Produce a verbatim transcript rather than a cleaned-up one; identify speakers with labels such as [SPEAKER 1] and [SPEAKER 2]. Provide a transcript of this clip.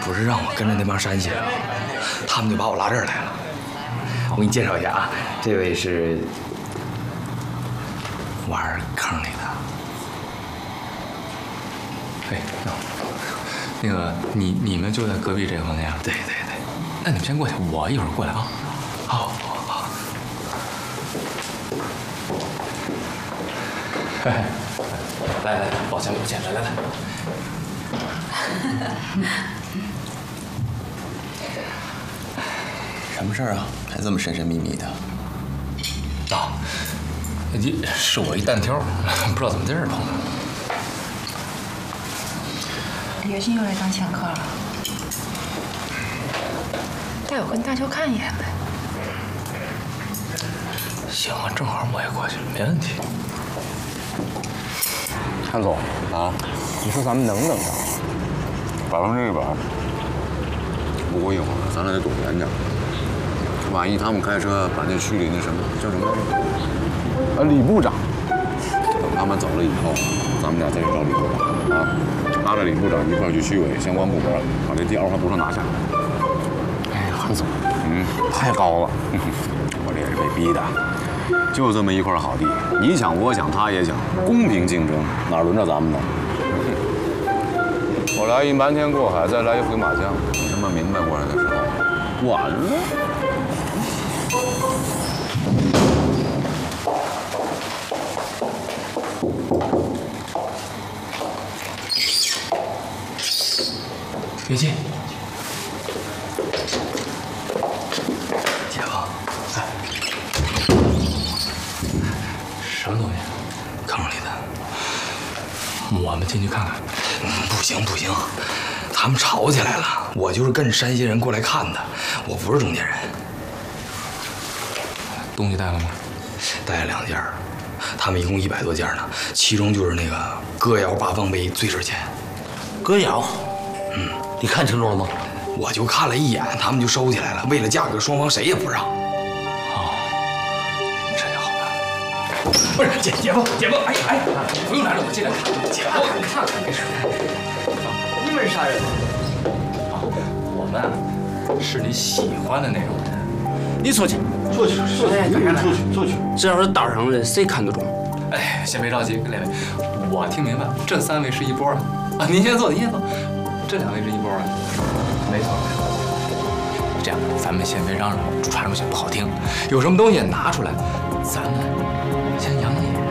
[SPEAKER 1] 不是让我跟着那帮山西人吗？他们就把我拉这儿来了。我给你介绍一下啊，这位是玩坑里的。
[SPEAKER 2] 哎，那个你你们就在隔壁这个房间啊？
[SPEAKER 1] 对对对。
[SPEAKER 2] 那你们先过去，我一会儿过来啊。
[SPEAKER 1] 好，好，好。
[SPEAKER 2] 哎，来来来，抱歉抱歉，来来来。
[SPEAKER 3] 什么事儿啊？还这么神神秘秘的？
[SPEAKER 2] 啊，你是我一单挑，不知道怎么在这儿碰的。
[SPEAKER 4] 李月信又来当掮客了，带我跟大舅看一眼呗。
[SPEAKER 2] 行啊，正好我也过去，没问题。
[SPEAKER 5] 韩总啊，你说咱们能等到？百分之一百。不过一会儿咱俩得躲远点，万一他们开车把那区里那什么叫什么来着？呃，李部长。等他们走了以后，咱们俩再去找李部长啊，拉着李部长一块儿去区委相关部门，把这第二号毒车拿下。哎，韩总，嗯，太高了，我这也是被逼的。就这么一块好地，你抢我抢他也抢，公平竞争，哪轮着咱们呢？我来一瞒天过海，再来一回马枪，等他们明白过来的时候，完了。
[SPEAKER 2] 别进。
[SPEAKER 1] 姐夫，
[SPEAKER 2] 哎，什么东西？
[SPEAKER 1] 坑里的。
[SPEAKER 2] 我们进去看看。
[SPEAKER 1] 不行不行，他们吵起来了。我就是跟着山西人过来看的，我不是中间人。
[SPEAKER 2] 东西带了吗？
[SPEAKER 1] 带了两件儿，他们一共一百多件呢，其中就是那个歌谣八方碑最值钱。
[SPEAKER 6] 歌谣？
[SPEAKER 1] 嗯，
[SPEAKER 6] 你看清楚了吗？
[SPEAKER 1] 我就看了一眼，他们就收起来了。为了价格，双方谁也不让。
[SPEAKER 2] 哦，这就好办。
[SPEAKER 1] 不是姐姐夫姐夫，哎哎，
[SPEAKER 2] 不用拦着我进来看。姐夫，你看看这是。
[SPEAKER 6] 你们是啥人？
[SPEAKER 2] 啊，我们啊是你喜欢的那种人。
[SPEAKER 6] 你出去，出去，出去，出去，出去！只要是道上人，谁看得中？
[SPEAKER 2] 哎，先别着急，两位，我听明白，这三位是一波啊。啊，您先坐，您先坐。这两位是一波啊。没错，没错。这样，咱们先别嚷嚷，传出去不好听。有什么东西拿出来，咱们先养眼。